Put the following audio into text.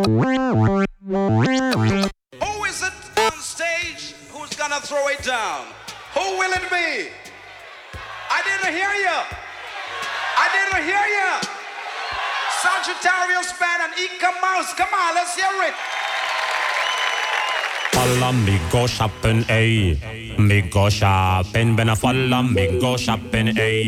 Who is it on stage who's gonna throw it down? Who will it be? I didn't hear you. I didn't hear you. Sagittarius Band and Ika Mouse. Come on, let's hear it. Falla me go shopping, ayy. Me go shopping, ben a falla me go shopping, ayy.